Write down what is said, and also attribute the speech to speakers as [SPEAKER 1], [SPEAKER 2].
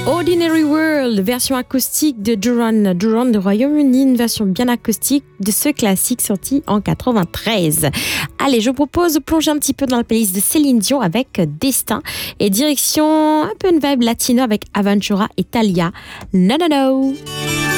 [SPEAKER 1] Ordinary World, version acoustique de Duran Duran de Royaume-Uni, une version bien acoustique de ce classique sorti en 93. Allez, je vous propose de plonger un petit peu dans la playlist de Céline Dion avec Destin et direction un peu une vibe latino avec Aventura et Thalia. No, no, no.